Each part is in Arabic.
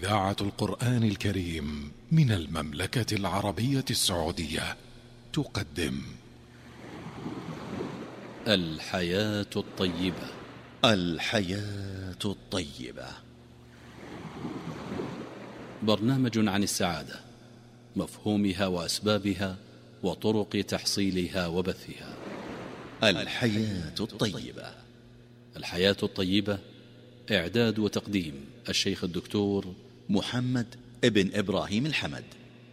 إذاعة القرآن الكريم من المملكة العربية السعودية تقدم الحياة الطيبة. الحياة الطيبة، برنامج عن السعادة، مفهومها وأسبابها وطرق تحصيلها وبثها. الحياة الطيبة. الحياة الطيبة، إعداد وتقديم الشيخ الدكتور محمد ابن إبراهيم الحمد،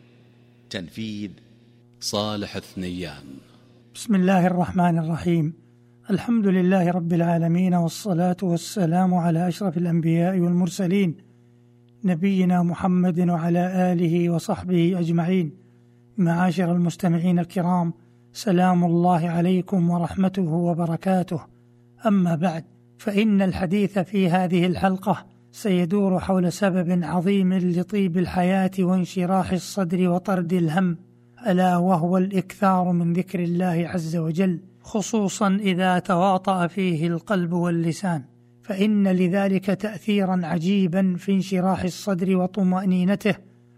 تنفيذ صالح الثنيان. بسم الله الرحمن الرحيم. الحمد لله رب العالمين، والصلاة والسلام على أشرف الأنبياء والمرسلين، نبينا محمد وعلى آله وصحبه أجمعين. معاشر المستمعين الكرام، سلام الله عليكم ورحمته وبركاته. أما بعد، فإن الحديث في هذه الحلقة سيدور حول سبب عظيم لطيب الحياة وانشراح الصدر وطرد الهم، ألا وهو الإكثار من ذكر الله عز وجل، خصوصا إذا تواطأ فيه القلب واللسان، فإن لذلك تأثيرا عجيبا في انشراح الصدر وطمأنينته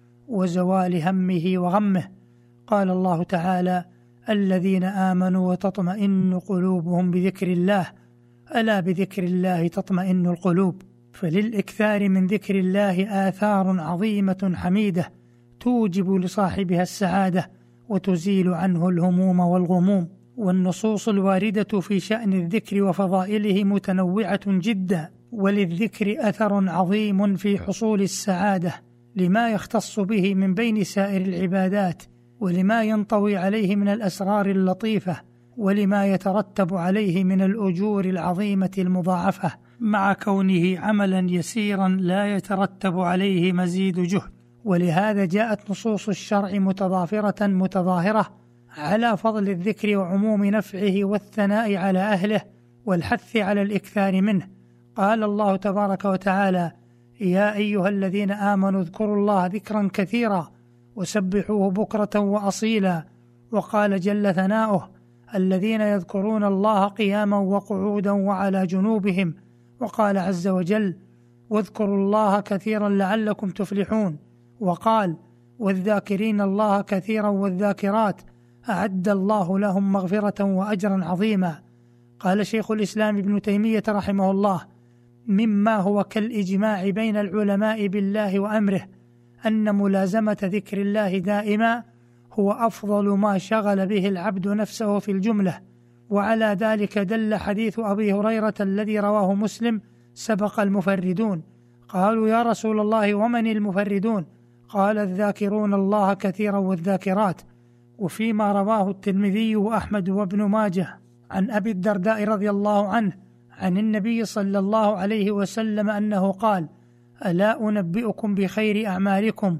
وزوال همه وغمه. قال الله تعالى: الذين آمنوا وتطمئن قلوبهم بذكر الله، ألا بذكر الله تطمئن القلوب. فللإكثار من ذكر الله آثار عظيمة حميدة توجب لصاحبها السعادة وتزيل عنه الهموم والغموم. والنصوص الواردة في شأن الذكر وفضائله متنوعة جدا، وللذكر أثر عظيم في حصول السعادة لما يختص به من بين سائر العبادات، ولما ينطوي عليه من الأسرار اللطيفة، ولما يترتب عليه من الأجور العظيمة المضاعفة، مع كونه عملا يسيرا لا يترتب عليه مزيد جهد. ولهذا جاءت نصوص الشرع متضافرة متظاهرة على فضل الذكر وعموم نفعه والثناء على أهله والحث على الإكثار منه. قال الله تبارك وتعالى: يا أيها الذين آمنوا اذكروا الله ذكرا كثيرا وسبحوه بكرة وأصيلا. وقال جل ثناؤه: الذين يذكرون الله قياما وقعودا وعلى جنوبهم. وقال عز وجل: واذكروا الله كثيرا لعلكم تفلحون. وقال: والذاكرين الله كثيرا والذاكرات أعد الله لهم مغفرة وأجرا عظيما. قال شيخ الإسلام ابن تيمية رحمه الله: مما هو كالإجماع بين العلماء بالله وأمره أن ملازمة ذكر الله دائما هو أفضل ما شغل به العبد نفسه في الجملة. وعلى ذلك دل حديث أبي هريرة الذي رواه مسلم: سبق المفردون. قالوا: يا رسول الله، ومن المفردون؟ قال: الذاكرون الله كثيرا والذاكرات. وفيما رواه الترمذي وأحمد وابن ماجه عن أبي الدرداء رضي الله عنه عن النبي صلى الله عليه وسلم أنه قال: ألا أنبئكم بخير أعمالكم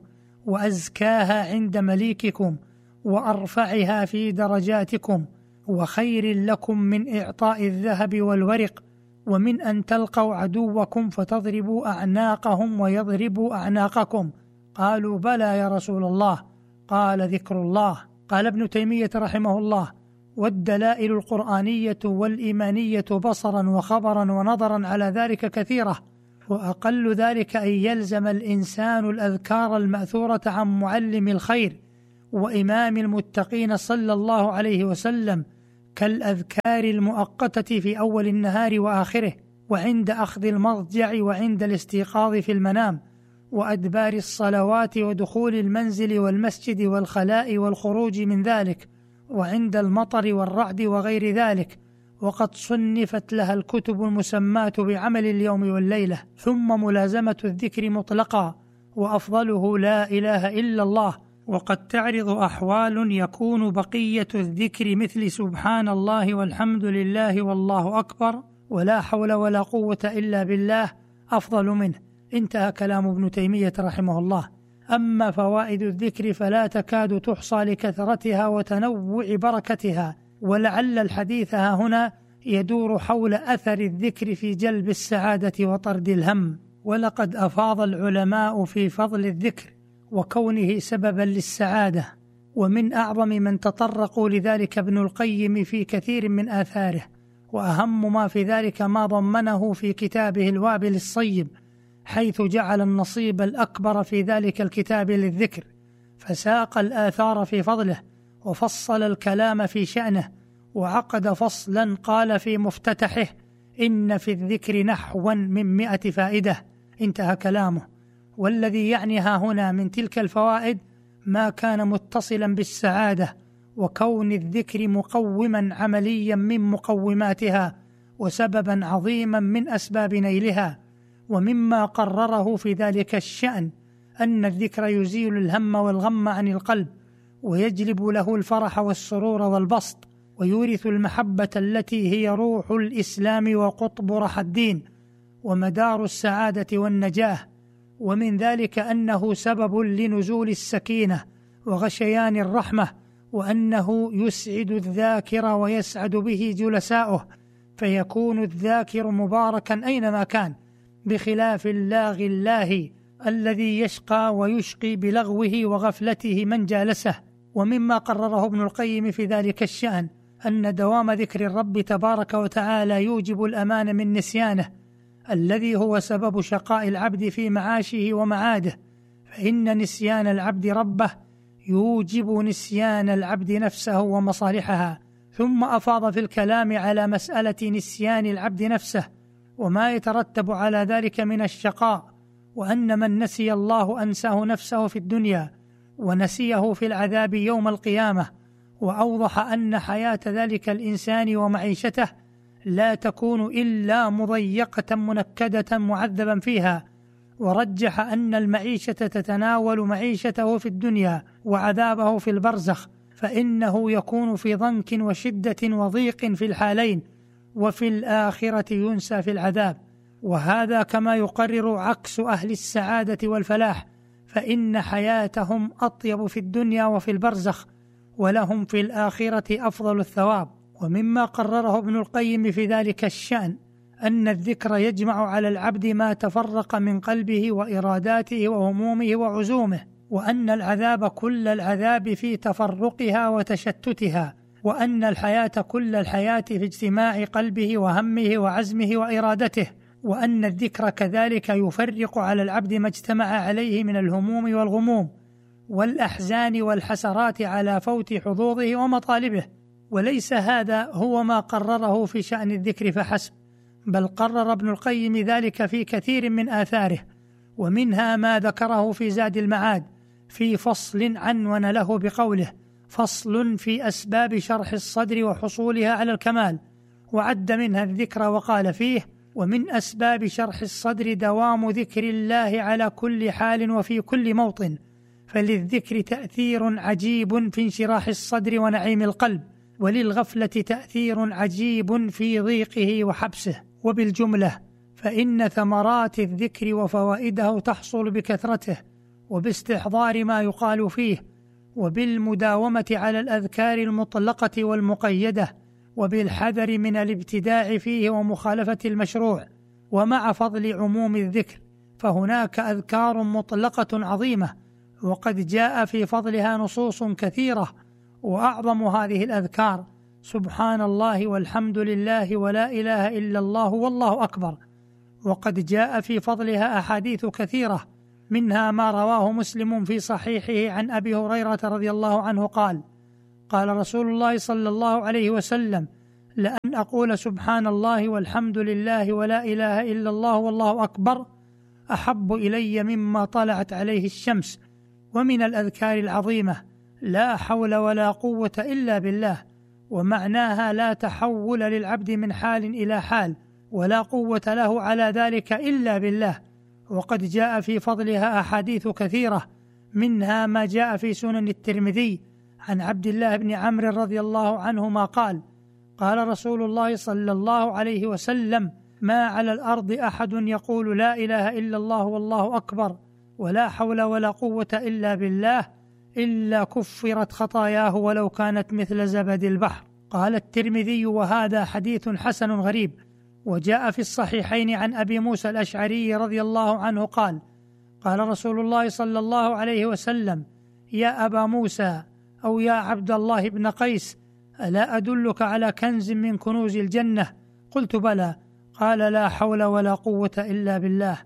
وأزكاها عند مليككم وأرفعها في درجاتكم وخير لكم من إعطاء الذهب والورق ومن أن تلقوا عدوكم فتضربوا أعناقهم ويضربوا أعناقكم؟ قالوا: بلى يا رسول الله. قال: ذكر الله. قال ابن تيمية رحمه الله: والدلائل القرآنية والإيمانية بصرا وخبرا ونظرا على ذلك كثيرة، وأقل ذلك أن يلزم الإنسان الأذكار المأثورة عن معلم الخير وإمام المتقين صلى الله عليه وسلم، كالأذكار المؤقتة في أول النهار وآخره، وعند أخذ المضجع، وعند الاستيقاظ في المنام، وأدبار الصلوات، ودخول المنزل والمسجد والخلاء والخروج من ذلك، وعند المطر والرعد وغير ذلك. وقد صنفت لها الكتب المسماة بعمل اليوم والليلة. ثم ملازمة الذكر مطلقا، وأفضله لا إله إلا الله. وقد تعرض أحوال يكون بقية الذكر مثل سبحان الله والحمد لله والله أكبر ولا حول ولا قوة إلا بالله أفضل منه. انتهى كلام ابن تيمية رحمه الله. أما فوائد الذكر فلا تكاد تحصى لكثرتها وتنوع بركتها، ولعل الحديث ها هنا يدور حول أثر الذكر في جلب السعادة وطرد الهم. ولقد أفاض العلماء في فضل الذكر وكونه سببا للسعادة، ومن أعظم من تطرقوا لذلك ابن القيم في كثير من آثاره. وأهم ما في ذلك ما ضمنه في كتابه الوابل الصيب حيث جعل النصيب الأكبر في ذلك الكتاب للذكر، فساق الآثار في فضله، وفصل الكلام في شأنه، وعقد فصلا قال في مفتتحه: إن في الذكر نحوا من 100 فائدة. انتهى كلامه. والذي يعني ها هنا من تلك الفوائد ما كان متصلا بالسعادة، وكون الذكر مقوما عمليا من مقوماتها، وسببا عظيما من أسباب نيلها. ومما قرره في ذلك الشأن أن الذكر يزيل الهم والغم عن القلب، ويجلب له الفرح والسرور والبسط، ويورث المحبة التي هي روح الإسلام وقطب رحى الدين ومدار السعادة والنجاة. ومن ذلك أنه سبب لنزول السكينة وغشيان الرحمة، وأنه يسعد الذاكر ويسعد به جلساؤه، فيكون الذاكر مباركا أينما كان، بخلاف اللاغي اللاهي الذي يشقى ويشقي بلغوه وغفلته من جالسه. ومما قرره ابن القيم في ذلك الشأن أن دوام ذكر الرب تبارك وتعالى يوجب الأمان من نسيانه، الذي هو سبب شقاء العبد في معاشه ومعاده، فإن نسيان العبد ربه يوجب نسيان العبد نفسه ومصالحها. ثم أفاض في الكلام على مسألة نسيان العبد نفسه وما يترتب على ذلك من الشقاء، وأن من نسي الله أنساه نفسه في الدنيا ونسيه في العذاب يوم القيامة. وأوضح أن حياة ذلك الإنسان ومعيشته لا تكون إلا مضيقة منكدة معذبا فيها، ورجح أن المعيشة تتناول معيشته في الدنيا وعذابه في البرزخ، فإنه يكون في ضنك وشدة وضيق في الحالين، وفي الآخرة ينسى في العذاب. وهذا كما يقرر عكس أهل السعادة والفلاح، فإن حياتهم أطيب في الدنيا وفي البرزخ، ولهم في الآخرة أفضل الثواب. ومما قرره ابن القيم في ذلك الشأن أن الذكر يجمع على العبد ما تفرق من قلبه وإراداته وهمومه وعزومه، وأن العذاب كل العذاب في تفرقها وتشتتها، وأن الحياة كل الحياة في اجتماع قلبه وهمه وعزمه وإرادته، وأن الذكر كذلك يفرق على العبد ما اجتمع عليه من الهموم والغموم والأحزان والحسرات على فوت حظوظه ومطالبه. وليس هذا هو ما قرره في شأن الذكر فحسب، بل قرر ابن القيم ذلك في كثير من آثاره، ومنها ما ذكره في زاد المعاد في فصل عنون له بقوله: فصل في أسباب شرح الصدر وحصولها على الكمال، وعد منها الذكر وقال فيه: ومن أسباب شرح الصدر دوام ذكر الله على كل حال وفي كل موطن، فللذكر تأثير عجيب في انشراح الصدر ونعيم القلب، وللغفلة تأثير عجيب في ضيقه وحبسه. وبالجملة فإن ثمرات الذكر وفوائده تحصل بكثرته، وباستحضار ما يقال فيه، وبالمداومة على الأذكار المطلقة والمقيدة، وبالحذر من الابتداع فيه ومخالفة المشروع. ومع فضل عموم الذكر فهناك أذكار مطلقة عظيمة، وقد جاء في فضلها نصوص كثيرة، وأعظم هذه الأذكار سبحان الله والحمد لله ولا إله إلا الله والله أكبر. وقد جاء في فضلها أحاديث كثيرة، منها ما رواه مسلم في صحيحه عن أبي هريرة رضي الله عنه قال: قال رسول الله صلى الله عليه وسلم: لأن أقول سبحان الله والحمد لله ولا إله إلا الله والله أكبر أحب إلي مما طلعت عليه الشمس. ومن الأذكار العظيمة لا حول ولا قوة إلا بالله، ومعناها لا تحول للعبد من حال إلى حال، ولا قوة له على ذلك إلا بالله. وقد جاء في فضلها أحاديث كثيرة، منها ما جاء في سنن الترمذي عن عبد الله بن عمرو رضي الله عنهما قال: قال رسول الله صلى الله عليه وسلم: ما على الأرض أحد يقول لا إله إلا الله والله أكبر ولا حول ولا قوة إلا بالله إلا كفرت خطاياه ولو كانت مثل زبد البحر. قال الترمذي: وهذا حديث حسن غريب. وجاء في الصحيحين عن أبي موسى الأشعري رضي الله عنه قال: قال رسول الله صلى الله عليه وسلم: يا أبا موسى أو يا عبد الله بن قيس، ألا أدلك على كنز من كنوز الجنة؟ قلت: بلى. قال: لا حول ولا قوة إلا بالله.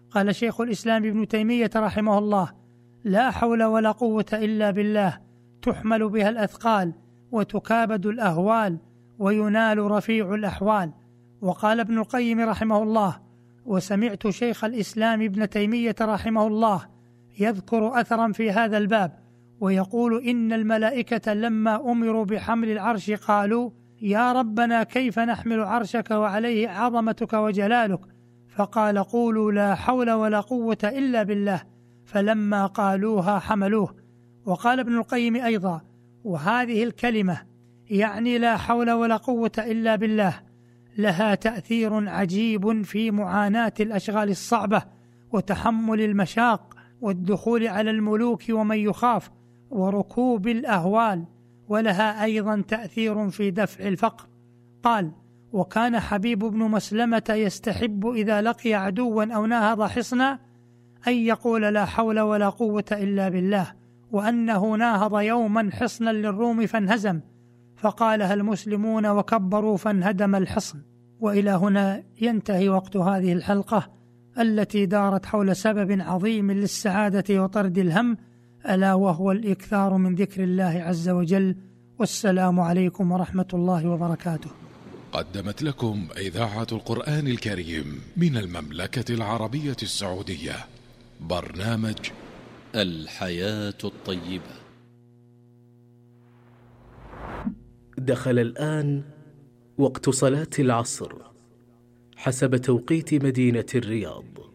قال شيخ الإسلام ابن تيمية رحمه الله: لا حول ولا قوة إلا بالله، تحمل بها الأثقال وتكابد الأهوال وينال رفيع الأحوال. وقال ابن القيم رحمه الله: وسمعت شيخ الإسلام ابن تيمية رحمه الله يذكر أثرا في هذا الباب ويقول: إن الملائكة لما أمروا بحمل العرش قالوا: يا ربنا كيف نحمل عرشك وعليه عظمتك وجلالك؟ فقال: قولوا لا حول ولا قوة إلا بالله، فلما قالوها حملوه. وقال ابن القيم أيضا: وهذه الكلمة يعني لا حول ولا قوة إلا بالله لها تأثير عجيب في معاناة الأشغال الصعبة وتحمل المشاق والدخول على الملوك ومن يخاف وركوب الأهوال، ولها أيضا تأثير في دفع الفقر. قال: وكان حبيب بن مسلمة يستحب إذا لقي عدوا أو ناهض حصنا أن يقول لا حول ولا قوة إلا بالله، وأنه ناهض يوما حصنا للروم فانهزم، فقالها المسلمون وكبروا فانهدم الحصن. وإلى هنا ينتهي وقت هذه الحلقة التي دارت حول سبب عظيم للسعادة وطرد الهم، ألا وهو الإكثار من ذكر الله عز وجل. والسلام عليكم ورحمة الله وبركاته. قدمت لكم إذاعة القرآن الكريم من المملكة العربية السعودية برنامج الحياة الطيبة. دخل الآن وقت صلاة العصر حسب توقيت مدينة الرياض.